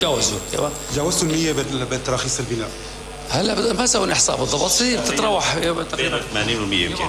جاوزوا. جاوزتوا النية بتراخيص البناء. هلا ما سوينا حساب بالضبط، بتتراوح تقريبا 80% يمكن.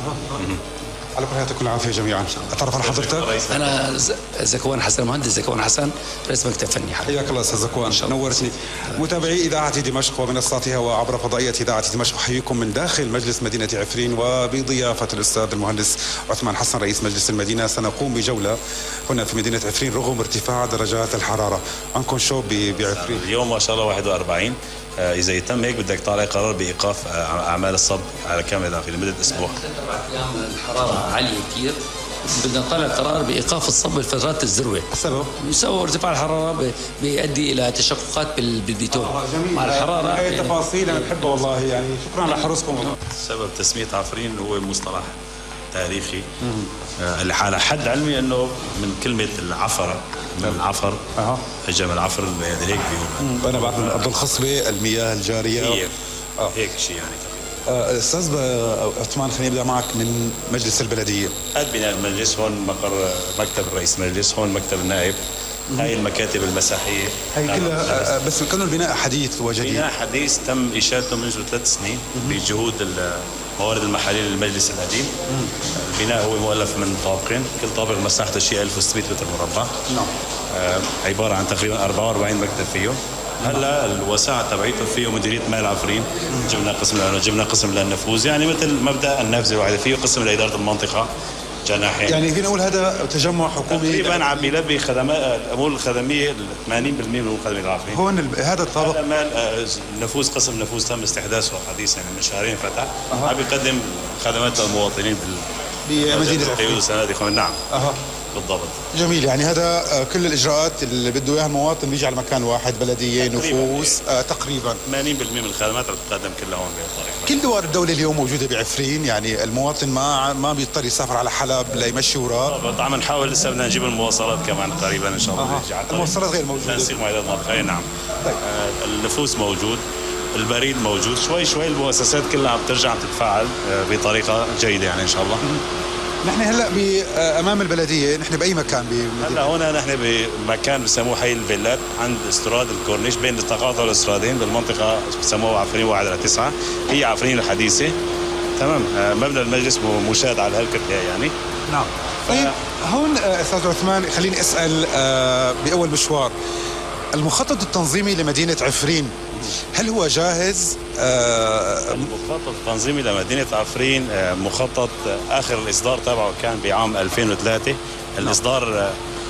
على كل يعطيكم العافيه جميعا. اتعرف على حضرتك؟ انا زكوان حسن، مهندس زكوان حسن، رئيس مكتب فني. حياك الله استاذ زكوان، نورتني. متابعي اذاعه دمشق ومنصاتها وعبر فضائيه اذاعه دمشق، احييكم من داخل مجلس مدينه عفرين وبضيافه الاستاذ المهندس عثمان حسن رئيس مجلس المدينه. سنقوم بجوله هنا في مدينه عفرين رغم ارتفاع درجات الحراره. عندكم شو بعفرين؟ اليوم ما شاء الله 41. إذا يتم هيك بدك طالع قرار بإيقاف أعمال الصب على كامل العافية لمدة أسبوع. 4 أيام الحرارة عالية كثير، بدنا نطلع قرار بإيقاف الصب بفترات الذروة. السبب؟ بسبب ارتفاع الحرارة بيؤدي إلى تشققات بالبيتون. جميل. مع الحرارة هي تفاصيل أنا بحبها والله، يعني شكرا على حرصكم. سبب تسمية عفرين هو مصطلح تاريخي اللي على حد علمي انه من كلمه العفره، من العفر اجى من العفر هيك بيقولوا. انا بعرف الارض الخصبه المياه الجاريه هيك شيء يعني. استاذ عثمان، خليني ابدا معك من مجلس البلديه. هذا بناء المجلس، هون مقر مكتب الرئيس المجلس، هون مكتب النائب. هاي المكاتب المساحيه هي كلها بس كانوا البناء حديث وجديد. بناء حديث تم اشادته منذ 3 سنين بجهود الموارد المحليه للمجلس القديم. البناء هو مؤلف من طابقين، كل طابق مساحته شيء 1600 متر مربع. نعم. عباره عن تقريبا 44 مكتب فيه. هلا الوساعه تبعيته فيه مديريه مال عفرين، جبنا قسم للنفوذ، يعني مثل مبدا النافذه الواحده، فيه قسم لاداره المنطقه جناحين. يعني فينا نقول هذا تجمع حكومي تقريبا عم بيلبي خدمات الامور الخدميه 80% من الخدمه العافيه. هون هذا الطابق مال نفوذ، قسم نفوذ تم استحداثه حديثا يعني من شهرين فتح. عم بيقدم خدمات للمواطنين بمدينه القيود والصناديق. نعم. بالضبط. جميل. يعني هذا كل الاجراءات اللي بده اياها المواطن بيجي على مكان واحد، بلديه، نفوذ، تقريبا 80% من الخدمات اللي بتقدم كلها هون بهالطريقه. كل دوائر الدوله اليوم موجوده بعفرين، يعني المواطن ما بيضطر يسافر على حلب ليمشي وراه. عم نحاول لسه بدنا نجيب المواصلات كمان قريبا ان شاء الله. المواصلات غير موجوده. تنسيق معدات منطقيه. نعم. طيب. النفوذ موجود، البريد موجود، شوي شوي المؤسسات كلها عم ترجع عم تتفاعل بطريقه جيده يعني ان شاء الله. نحن هلا امام البلديه، نحن باي مكان هلا هنا نحن بمكان بسموه حي الفيلات عند استراد الكورنيش بين تقاطع الاسترادين بالمنطقه بسموها عفرين 1/9. هي عفرين الحديثه. تمام. مبنى المجلس مشاهد على هالكتله يعني. نعم. طيب هون استاذ عثمان خليني اسال باول مشوار، المخطط التنظيمي لمدينه عفرين هل هو جاهز؟ المخطط التنظيمي لمدينة عفرين مخطط آخر الإصدار تبعه كان بعام 2003. الإصدار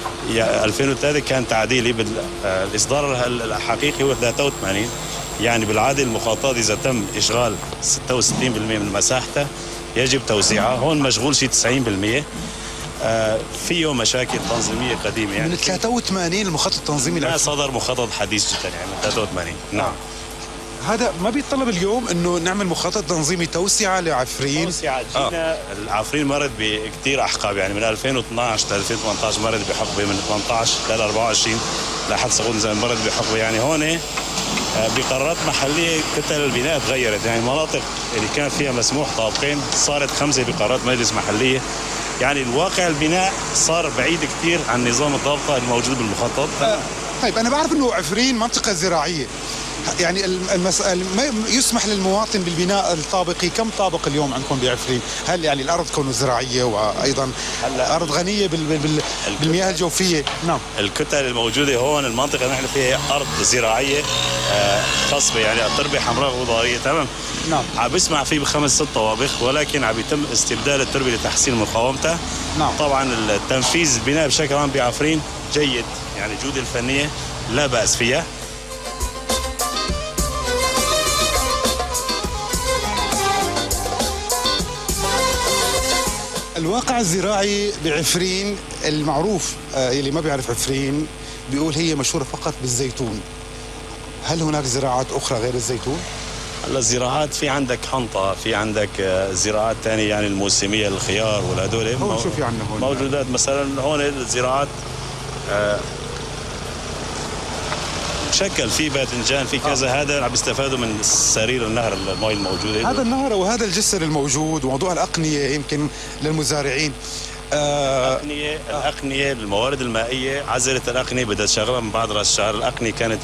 2003 كان تعديلي، الإصدار الحقيقي هو 83. يعني بالعادة المخططات إذا تم إشغال 66% من مساحته يجب توسيعها. هون مشغول شيء 90%. فيه مشاكل تنظيمية قديمة يعني. من 83 المخطط التنظيمي ما صدر مخطط حديث جدا يعني من 83. نعم. هذا ما بيتطلب اليوم انه نعمل مخطط تنظيمي توسعه لعفرين؟ توسعه جينا. العفرين مرت بكثير احقاب يعني من 2012 ل 2018 مرت بحقبه، من 18 ل 24 لحد سقوط زي مرت بحقبه. يعني هون بقرارات محليه كتل البناء تغيرت، يعني المناطق اللي كان فيها مسموح طابقين صارت 5 بقرارات مجلس محليه. يعني الواقع البناء صار بعيد كثير عن نظام الضابطه الموجود بالمخطط. طيب انا بعرف انه عفرين منطقه زراعيه، يعني المسألة ما يسمح للمواطن بالبناء الطابقي. كم طابق اليوم عندكم بعفرين؟ هل يعني الأرض كونه زراعية وأيضا أرض غنية بالمياه الجوفية؟ نعم. الكتل الموجودة هون المنطقة اللي نحن فيها أرض زراعية خصبة، يعني تربة حمراء غضارية. تمام. نعم. عم بسمع فيه ب5 6 طوابق، ولكن عم يتم استبدال التربة لتحسين مقاومتها. نعم. طبعا التنفيذ البناء بشكل عام بعفرين جيد، يعني الجودة الفنية لا بأس فيها. الواقع الزراعي بعفرين المعروف، اللي ما بيعرف عفرين بيقول هي مشهورة فقط بالزيتون. هل هناك زراعات أخرى غير الزيتون؟ هلا الزراعات في عندك حنطة، في عندك زراعات ثانية يعني الموسمية، الخيار والهدول. هون شو في عندنا هون؟ موجودات مثلا هون الزراعات شكل في باذنجان، في كذا. هذا عم بيستفادوا من سرير النهر، المي الموجوده. هذا النهر وهذا الجسر الموجود، وموضوع الاقنيه يمكن للمزارعين. الأقنية الموارد المائية عزلت الأقنية بدها تشغلها من بعد رأس الشهر. الأقنية كانت